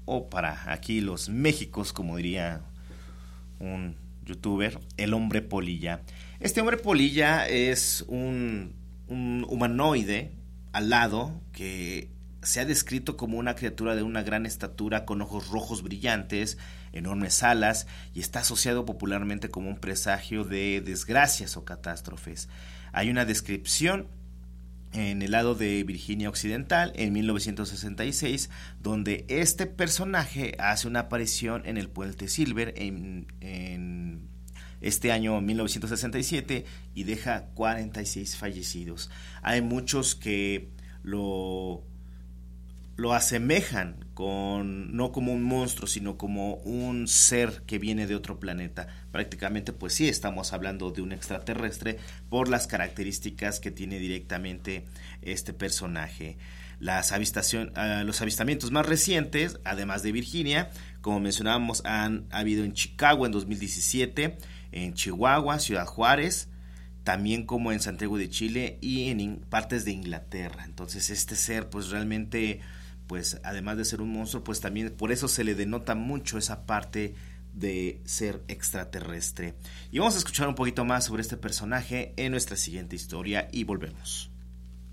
o para aquí los Méxicos, como diría un youtuber, el hombre polilla. Este hombre polilla es un humanoide alado que se ha descrito como una criatura de una gran estatura con ojos rojos brillantes, enormes alas, y está asociado popularmente como un presagio de desgracias o catástrofes. Hay una descripción en el lado de Virginia Occidental en 1966, donde este personaje hace una aparición en el Puente Silver en este año 1967 y deja 46 fallecidos. Hay muchos que lo asemejan con, no como un monstruo, sino como un ser que viene de otro planeta. Prácticamente, pues sí, estamos hablando de un extraterrestre por las características que tiene directamente este personaje. Los avistamientos más recientes, además de Virginia, como mencionábamos, han habido en Chicago en 2017, en Chihuahua, Ciudad Juárez, también como en Santiago de Chile y en partes de Inglaterra. Entonces este ser pues realmente, pues además de ser un monstruo, pues también por eso se le denota mucho esa parte de ser extraterrestre. Y vamos a escuchar un poquito más sobre este personaje en nuestra siguiente historia y volvemos.